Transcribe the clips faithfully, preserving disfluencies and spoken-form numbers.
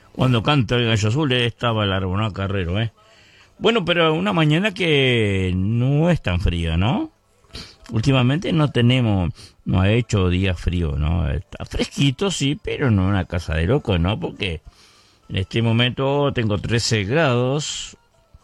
Cuando canta el gallo azul estaba el Arbonao Carrero, ¿eh? Bueno, pero una mañana que no es tan fría, ¿no? Últimamente no tenemos, no ha hecho días fríos, ¿no? Está fresquito, sí, pero no una casa de locos, ¿no? Porque en este momento tengo trece grados.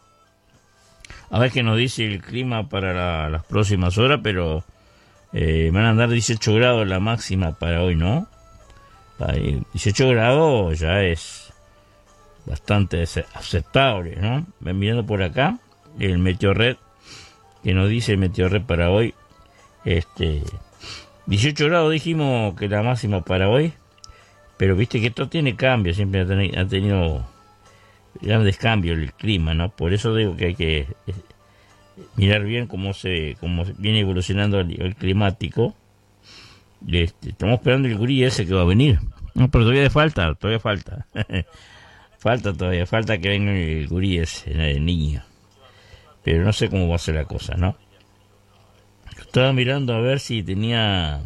A ver qué nos dice el clima para la, las próximas horas, pero eh, van a andar dieciocho grados la máxima para hoy, ¿no? Ahí, dieciocho grados ya es bastante aceptable, ¿no? Ven mirando por acá el Meteorred, que nos dice el Meteorred para hoy. Este, dieciocho grados dijimos que la máxima para hoy, pero viste que esto tiene cambios, siempre ha tenido, ha tenido grandes cambios el clima, ¿no? Por eso digo que hay que eh, mirar bien cómo se cómo viene evolucionando el, el climático. Este, estamos esperando el gurí ese que va a venir. No, pero todavía falta, todavía falta. falta todavía, falta que venga el gurí ese, el niño. Pero no sé cómo va a ser la cosa, ¿no? Estaba mirando a ver si tenía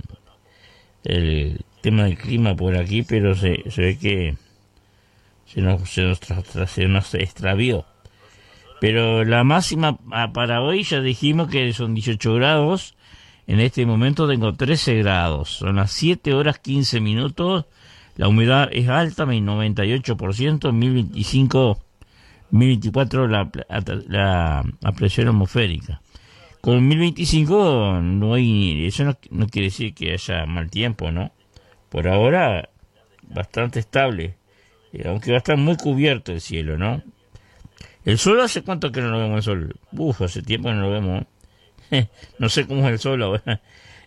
el tema del clima por aquí, pero se, se ve que se nos, se, nos tra, se nos extravió. Pero la máxima para hoy ya dijimos que son dieciocho grados. En este momento tengo trece grados. Son las siete horas quince minutos. La humedad es alta, noventa y ocho por ciento, mil veinticinco, mil veinticuatro la, la, la presión atmosférica. Con mil veinticinco no hay, eso no, no quiere decir que haya mal tiempo, ¿no? Por ahora, bastante estable, eh, aunque va a estar muy cubierto el cielo, ¿no? El sol, ¿hace cuánto que no lo vemos el sol? Uf, hace tiempo que no lo vemos. No sé cómo es el sol ahora.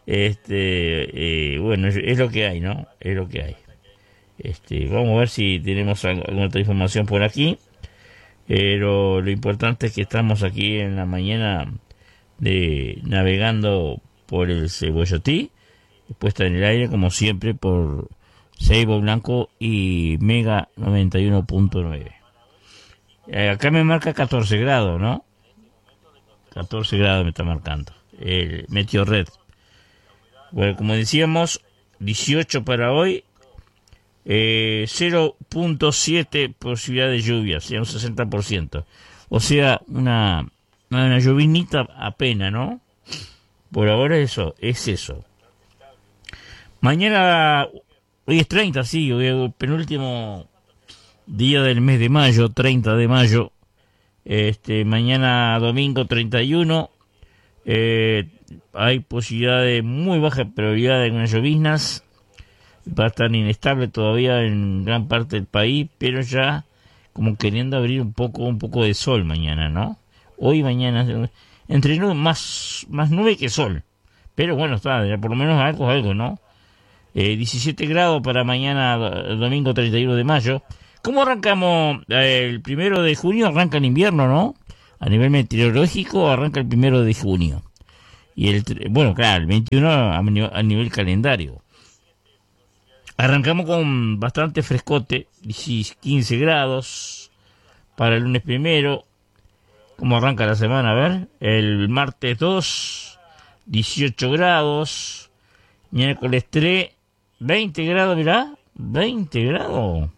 Este, eh, bueno, es, es lo que hay, ¿no? Es lo que hay. Este, vamos a ver si tenemos alguna otra información por aquí. Pero lo importante es que estamos aquí en la mañana de navegando por el Cebollotí, puesta en el aire como siempre por Seibo Blanco y Mega noventa y uno punto nueve. Eh, acá me marca catorce grados, ¿no? catorce grados me está marcando el Meteorred. Bueno, como decíamos, dieciocho para hoy, eh, cero punto siete posibilidad de lluvia, o sea, un sesenta por ciento. O sea, una una llovinita apenas, ¿no? Por ahora eso, es eso. Mañana, hoy es treinta, sí, hoy es el penúltimo día del mes de mayo, treinta de mayo. Este, mañana domingo treinta y uno, eh, hay posibilidad de muy baja probabilidad de unas lloviznas. Va a estar inestable todavía en gran parte del país, pero ya como queriendo abrir un poco, un poco de sol mañana, ¿no? Hoy y mañana, entre nube, más, más nube que sol. Pero bueno, está, por lo menos algo, algo, ¿no? Eh, diecisiete grados para mañana, domingo treinta y uno de mayo. ¿Cómo arrancamos? Eh, el primero de junio arranca el invierno, ¿no? A nivel meteorológico arranca el primero de junio. Y el, bueno, claro, el veintiuno a nivel, a nivel calendario. Arrancamos con bastante frescote, quince grados para el lunes primero. ¿Cómo arranca la semana? A ver, el martes dos, dieciocho grados. Miércoles tres, veinte grados, mirá, veinte grados.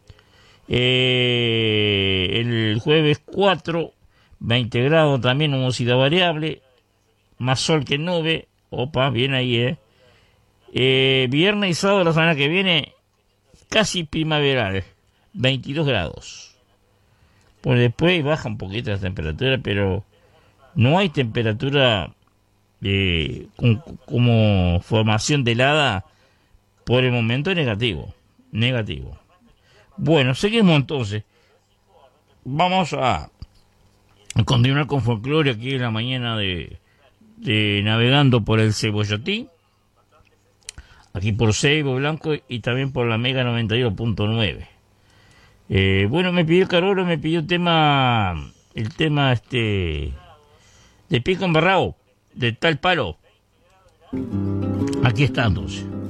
Eh, el jueves cuatro, veinte grados también, nubosidad variable. Más sol que nube. Opa, bien ahí, eh. eh. Viernes y sábado de la semana que viene, casi primaveral, veintidós grados. Pues después baja un poquito la temperatura, pero no hay temperatura eh, con, como formación de helada por el momento negativo. Negativo. Bueno, seguimos entonces. Vamos a continuar con folclore aquí en la mañana de, de navegando por el Cebollotí. Aquí por Seibo Blanco y también por la Mega noventa y uno punto nueve. Eh, bueno, me pidió Carolo, me pidió el tema, el tema este, de Pico Embarrado, de Tal Palo. Aquí está entonces.